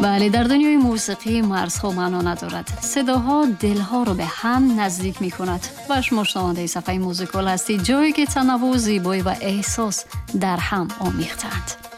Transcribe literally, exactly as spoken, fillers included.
بله، در دنیای موسیقی مرزها معنا ندارد. صداها دلها رو به هم نزدیک می کند. و شما شنونده صفحه موزیکال هستید، جایی که تنوع، زیبایی و احساس در هم آمیختند.